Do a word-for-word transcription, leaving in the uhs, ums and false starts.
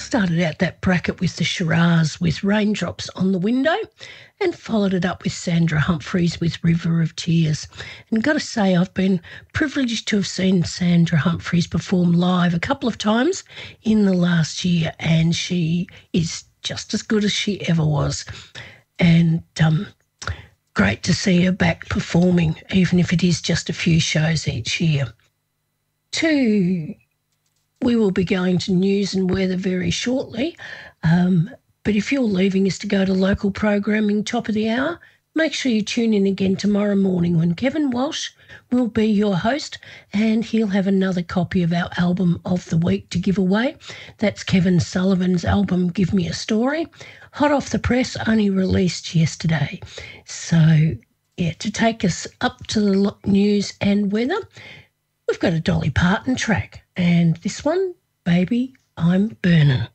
Started out that bracket with the Shiraz with Raindrops on the Window and followed it up with Sandra Humphreys with River of Tears. And got to say, I've been privileged to have seen Sandra Humphreys perform live a couple of times in the last year, and she is just as good as she ever was. And um, great to see her back performing, even if it is just a few shows each year. Two, we will be going to news and weather very shortly, um, but if you're leaving us to go to local programming top of the hour, make sure you tune in again tomorrow morning when Kevin Walsh will be your host, and he'll have another copy of our album of the week to give away. That's Kevin Sullivan's album, Give Me a Story, hot off the press, only released yesterday. So, yeah, to take us up to the news and weather, we've got a Dolly Parton track, and this one, Baby, I'm Burning.